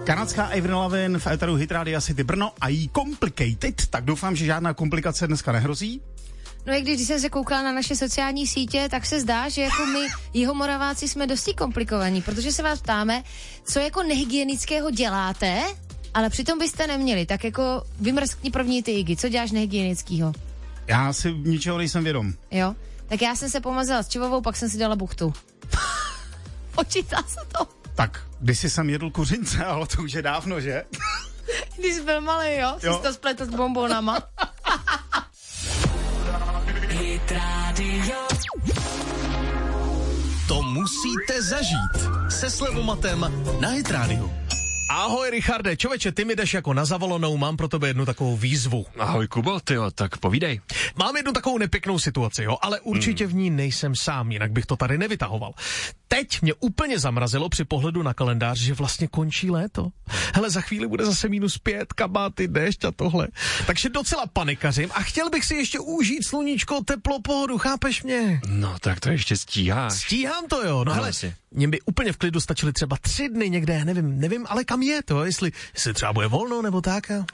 Kanadská Avril Lavigne v éteru Hit Radia City Brno a jí Complicated, tak doufám, že žádná komplikace dneska nehrozí. No i když jsem se koukala na naše sociální sítě, tak se zdá, že jako my Jihomoraváci jsme dosti komplikovaní, protože se vás ptáme, co jako nehygienického děláte, ale přitom byste neměli, tak jako vymrskni první ty igy, co děláš nehygienického? Já si ničeho nejsem vědom. Jo, tak já jsem se pomazala s čivovou, pak jsem si dala buchtu. Počítá se to? Tak, kdysi jsem jedl kuřince, ale to už je dávno, že? Když jsi byl malý, jo? Jsi to spletl s bonbonama. Hit Radio. To musíte zažít se Slevomatem na Hit Radio. Ahoj, Richarde, čověče, ty mi jdeš jako na zavolanou, mám pro tebe jednu takovou výzvu. Ahoj, Kubo, tyjo, tak povídej. Mám jednu takovou nepěknou situaci, jo, ale určitě v ní nejsem sám, jinak bych to tady nevytahoval. Teď mě úplně zamrazilo při pohledu na kalendář, že vlastně končí léto. Hele, za chvíli bude zase -5, kabáty, déšť a tohle. Takže docela panikařím a chtěl bych si ještě užít sluníčko, teplo, pohodu, chápeš mě? No, tak to ještě stíháš. Stíhám to, jo, no hele, mně by úplně v klidu stačily třeba 3 dny někde, nevím, ale kam je to, jestli třeba bude volno nebo tak.